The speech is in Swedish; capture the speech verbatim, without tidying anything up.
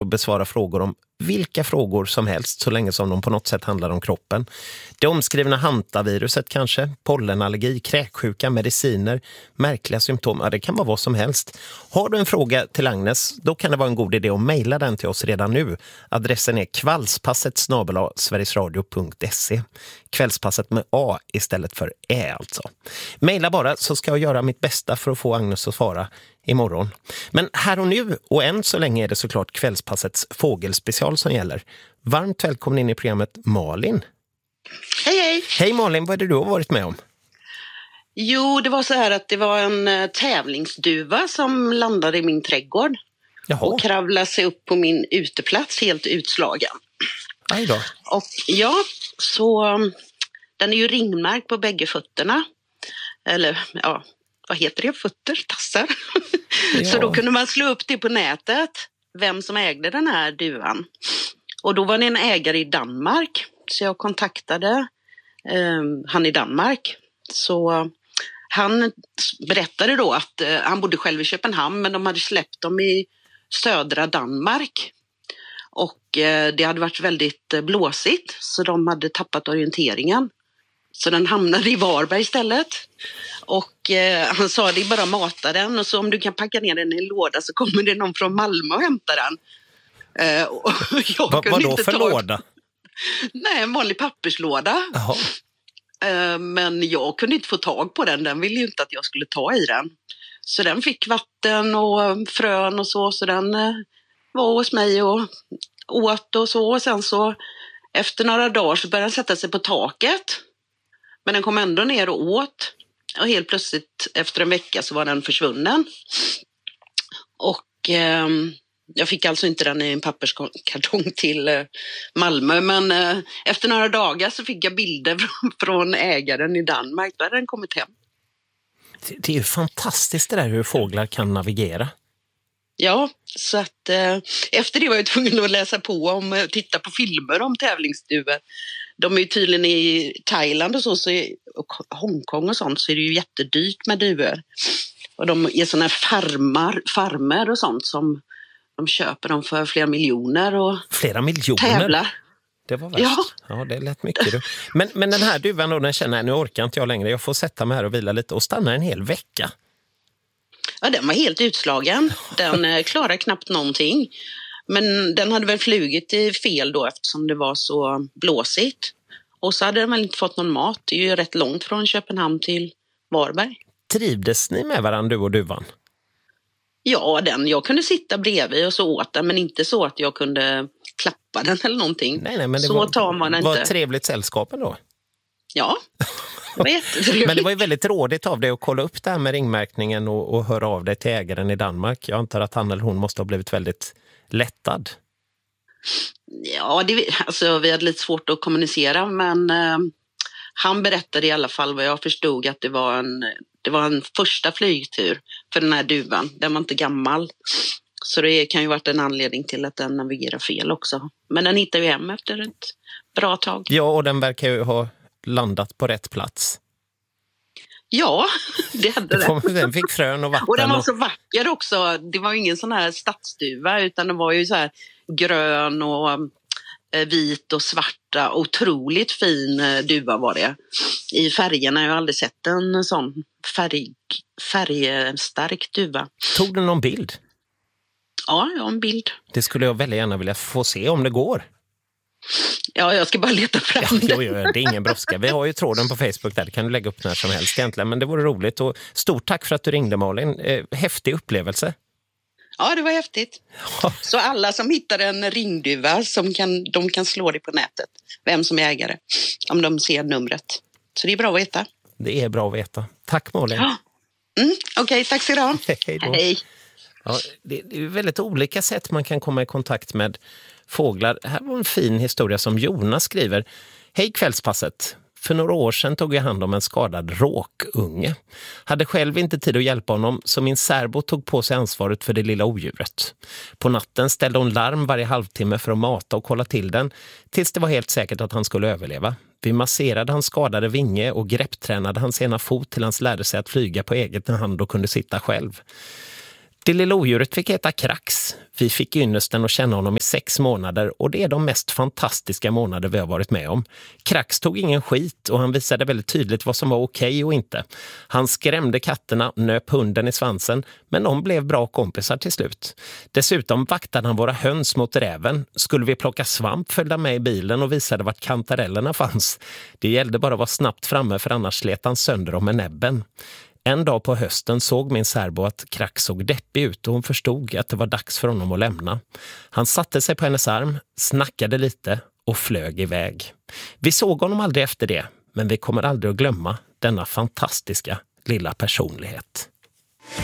besvara frågor om vilka frågor som helst så länge som de på något sätt handlar om kroppen. Det omskrivna hantaviruset kanske, pollenallergi, kräksjuka, mediciner, märkliga symptom. Ja, det kan vara vad som helst. Har du en fråga till Agnes, då kan det vara en god idé att mejla den till oss redan nu. Adressen är kvällspasset snabel-a sverigesradio punkt se. Kvällspasset med A istället för Ä alltså. Mejla bara så ska jag göra mitt bästa för att få Agnes att svara imorgon. Men här och nu och än så länge är det såklart Kvällspassets fågelspecial som gäller. Varmt välkommen in i programmet Malin. Hej hej! Hej Malin, vad är det du har varit med om? Jo, det var så här att det var en uh, tävlingsduva som landade i min trädgård. Jaha. Och kravlade sig upp på min uteplats helt utslagen. Aj då. Och ja, så um, den är ju ringmärkt på bägge fötterna. Eller ja, vad heter det? Fötter? Tassar? Ja. Så då kunde man slå upp det på nätet, vem som ägde den här duvan. Och då var det en ägare i Danmark. Så jag kontaktade eh, han i Danmark. Så han berättade då att eh, han bodde själv i Köpenhamn, men de hade släppt dem i södra Danmark. Och eh, det hade varit väldigt eh, blåsigt, så de hade tappat orienteringen. Så den hamnade i Varberg istället. Och eh, han sa, det är bara mata den, och så om du kan packa ner den i en låda så kommer det någon från Malmö och hämta den. Eh, och jag Va, kunde vad då inte för ta... låda? Nej, en vanlig papperslåda. Jaha. Eh, men jag kunde inte få tag på den, den ville ju inte att jag skulle ta i den. Så den fick vatten och frön och så, så den eh, var hos mig och åt och så. Och sen så efter några dagar så började den sätta sig på taket. Men den kom ändå ner och åt. Och helt plötsligt efter en vecka så var den försvunnen. Och eh, jag fick alltså inte den i en papperskartong till eh, Malmö. Men eh, efter några dagar så fick jag bilder från, från ägaren i Danmark. Då hade den kommit hem. Det är ju fantastiskt det där hur fåglar kan navigera. Ja, så att eh, efter det var jag tvungen att läsa på om, eh, titta på filmer om tävlingsduvor. De är ju tydligen i Thailand och så, så är, och Hongkong och sånt, så är det ju jättedyrt med duvor. Och de är sådana här farmar, farmer och sånt som de köper dem för flera miljoner och flera miljoner? Tävlar. Det var värst. Ja. Ja, det är lätt mycket. Du. Men, men den här duvan då, den känner jag, nu orkar inte jag längre. Jag får sätta mig här och vila lite och stanna en hel vecka. Ja, den var helt utslagen. Den eh, klarar knappt någonting. Men den hade väl flugit i fel då eftersom det var så blåsigt. Och så hade den väl inte fått någon mat. Det är ju rätt långt från Köpenhamn till Varberg. Trivdes ni med varandra, du och duvan? Ja, den. Jag kunde sitta bredvid och så åt den, men inte så att jag kunde klappa den eller någonting. Nej, nej, men det så var, tar man inte. var ett trevligt sällskap ändå. Ja, det var jättetrevligt. Men det var ju väldigt rådigt av dig att kolla upp det här med ringmärkningen och, och höra av dig till ägaren i Danmark. Jag antar att han eller hon måste ha blivit väldigt lättad. Ja, det, alltså, vi hade lite svårt att kommunicera, men eh, han berättade i alla fall vad jag förstod att det var en, det var en första flygtur för den här duvan. Den var inte gammal. Så det kan ju varit en anledning till att den navigerar fel också. Men den hittar ju hem efter ett bra tag. Ja, och den verkar ju ha landat på rätt plats. Ja, det hade den. Den fick frön och vatten. Och den var och... så vacker också. Det var ju ingen sån här stadsduva, utan den var ju så här grön och eh, vit och svarta. Otroligt fin eh, duva var det. I färgerna, jag har aldrig sett en sån färg, färgstark duva. Tog du någon bild? Ja, jag har en bild. Det skulle jag väldigt gärna vilja få se om det går. Ja, jag ska bara leta fram ja, det. Jo, jo, det är ingen brådska. Vi har ju tråden på Facebook där, det kan du lägga upp när som helst egentligen. Men det vore roligt och stort tack för att du ringde, Malin. Eh, häftig upplevelse. Ja, det var häftigt. Ja. Så alla som hittar en ringduva, som kan, de kan slå det på nätet. Vem som är ägare, om de ser numret. Så det är bra att veta. Det är bra att veta. Tack, Malin. Ja. Mm, Okej, okay, tack så du ha. Hej då. Hej. Ja, det är väldigt olika sätt man kan komma i kontakt med fåglar. Här var en fin historia som Jonas skriver. Hej Kvällspasset. För några år sedan tog jag hand om en skadad råkunge. Hade själv inte tid att hjälpa honom, så min särbo tog på sig ansvaret för det lilla odjuret. På natten ställde hon larm varje halvtimme för att mata och kolla till den, tills det var helt säkert att han skulle överleva. Vi masserade hans skadade vinge och grepptränade hans ena fot till hans lärde sig att flyga på eget hand och kunde sitta själv. Det lilla odjuret fick heta Krax. Vi fick ynnesten att känna honom i sex månader och det är de mest fantastiska månader vi har varit med om. Krax tog ingen skit och han visade väldigt tydligt vad som var okej och inte. Han skrämde katterna, nöp hunden i svansen, men de blev bra kompisar till slut. Dessutom vaktade han våra höns mot räven. Skulle vi plocka svamp följde med i bilen och visade vart kantarellerna fanns. Det gällde bara att vara snabbt framme för annars slet han sönder dem med näbben. En dag på hösten såg min särbo att Krax såg deppig ut och hon förstod att det var dags för honom att lämna. Han satte sig på hennes arm, snackade lite och flög iväg. Vi såg honom aldrig efter det, men vi kommer aldrig att glömma denna fantastiska lilla personlighet.